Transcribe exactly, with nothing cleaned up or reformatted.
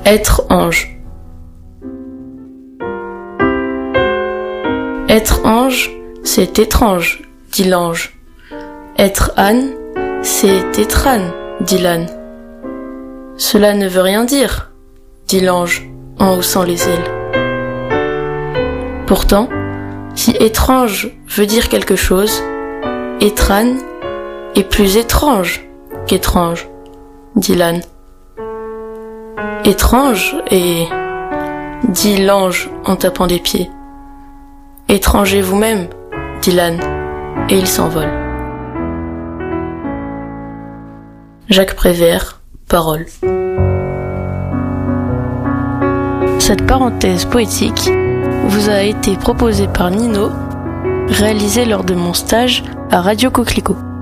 Être ange. Être ange, c'est étrange, dit l'ange. Être âne, c'est être âne, dit l'âne. Cela ne veut rien dire, dit l'ange en haussant les ailes. Pourtant, si étrange veut dire quelque chose, être âne est plus étrange qu'étrange, dit l'âne. Étrange et... dit l'ange en tapant des pieds. Étranger vous-même, dit l'âne, et il s'envole. Jacques Prévert, Paroles. Cette parenthèse poétique vous a été proposée par Nino, réalisée lors de mon stage à Radio Coquelicot.